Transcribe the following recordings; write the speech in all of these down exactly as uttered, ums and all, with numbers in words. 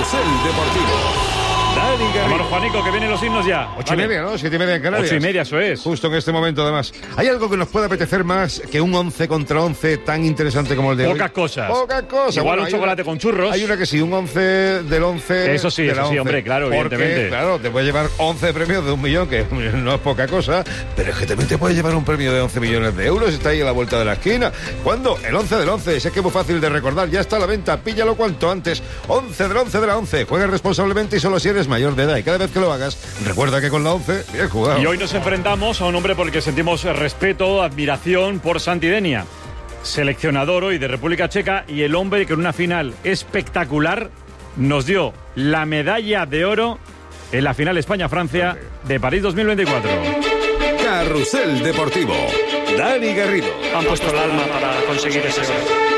Carrusel Deportivo. Dani Garrido. Hermano Juanico, que vienen los himnos ya. Ocho vale. y media, ¿no? Siete y media en Canarias. Ocho y media, eso es. Justo en este momento, además. ¿Hay algo que nos pueda apetecer más que un once contra once tan interesante como el de Pocas hoy? cosas. Pocas cosas. Igual bueno, un chocolate una, con churros. Hay una que sí, un once del once. Eso sí, de eso la sí, once. hombre, claro, Porque, evidentemente. claro, te puede llevar once premios de un millón, que no es poca cosa, pero es que también te puede llevar un premio de once millones de euros. Está ahí a la vuelta de la esquina. ¿Cuándo? El once del once. Sé que es muy fácil de recordar. Ya está a la venta. Píllalo cuanto antes. once del once de la once. Juega responsablemente y solo si eres mayor de edad. Y cada vez que lo hagas, recuerda que con la once, bien jugado. Y hoy nos enfrentamos a un hombre por el que sentimos respeto, admiración por Santi Denia, seleccionador hoy de República Checa, y el hombre que en una final espectacular nos dio la medalla de oro en la final España-Francia de París dos mil veinticuatro. Carrusel Deportivo. Dani Garrido. Han puesto el alma para conseguir ese oro.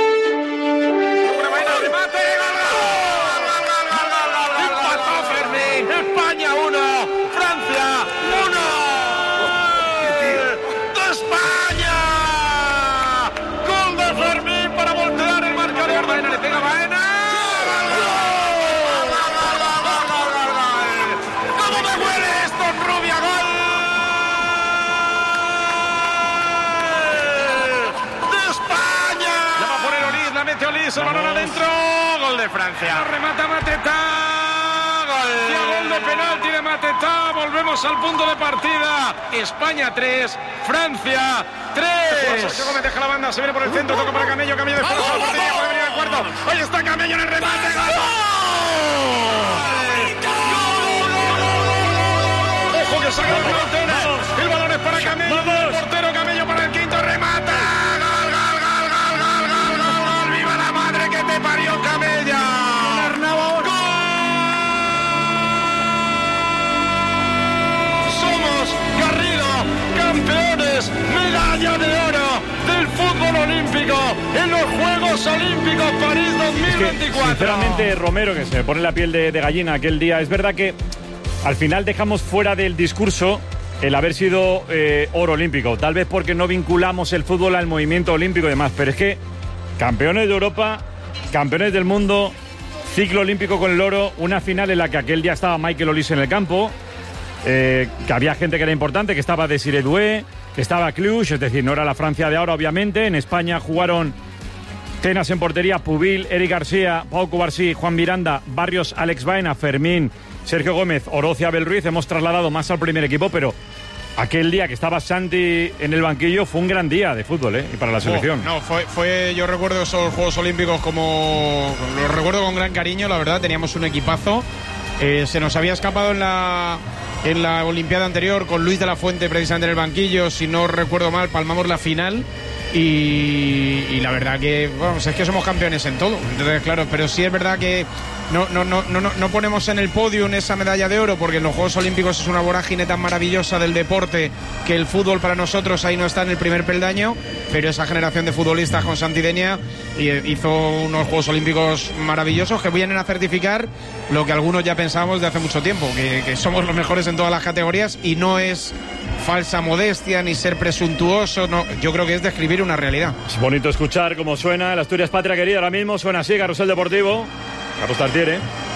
El balón adentro, gol de Francia. Remata Mateta, gol. Y a gol de penalti de Mateta, volvemos al punto de partida. España tres, Francia tres. José Gómez deja la banda, se viene por el centro, toca para Camello, Camello de fuera, puede venir al cuarto. Ahí está Camello en el remate, gol. Ojo que saca la pelota. El balón es para Camello, el portero Camello para el quinto, remata. ¡Me parió Camella! ¡Gol! ¡Somos, Garrido, campeones! ¡Medalla de oro del fútbol olímpico en los Juegos Olímpicos París dos mil veinticuatro! Es que, sinceramente, Romero, que se me pone la piel de, de gallina aquel día, es verdad que al final dejamos fuera del discurso el haber sido eh, oro olímpico, tal vez porque no vinculamos el fútbol al movimiento olímpico y demás, pero es que campeones de Europa, campeones del mundo, ciclo olímpico con el oro, una final en la que aquel día estaba Michael Olise en el campo, eh, que había gente que era importante, que estaba Desiré Doué, que estaba Cluj, es decir, no era la Francia de ahora, obviamente. En España jugaron Tenas en portería, Pubil, Eric García, Pau Cubarsí, Juan Miranda, Barrios, Alex Baena, Fermín, Sergio Gómez, Oroz y Abel Ruiz. Hemos trasladado más al primer equipo, pero aquel día que estaba Santi en el banquillo fue un gran día de fútbol, ¿eh? Y para la selección. Oh, no, fue, fue, yo recuerdo esos Juegos Olímpicos como... Los recuerdo con gran cariño, la verdad, teníamos un equipazo. Eh, se nos había escapado en la, en la Olimpiada anterior con Luis de la Fuente precisamente en el banquillo, si no recuerdo mal, palmamos la final. Y, y la verdad que, bueno, es que somos campeones en todo. Entonces, claro, pero sí es verdad que no, no, no, no, no ponemos en el podio esa medalla de oro, porque en los Juegos Olímpicos es una vorágine tan maravillosa del deporte que el fútbol para nosotros ahí no está en el primer peldaño, pero esa generación de futbolistas con Santi Denia hizo unos Juegos Olímpicos maravillosos que vienen a certificar lo que algunos ya pensábamos de hace mucho tiempo, que, que somos los mejores en todas las categorías, y no es falsa modestia ni ser presuntuoso, no, yo creo que es describir una realidad. Es bonito escuchar cómo suena el Asturias Patria Querida ahora mismo, suena así, Carrusel Deportivo. Carlos Tartiere.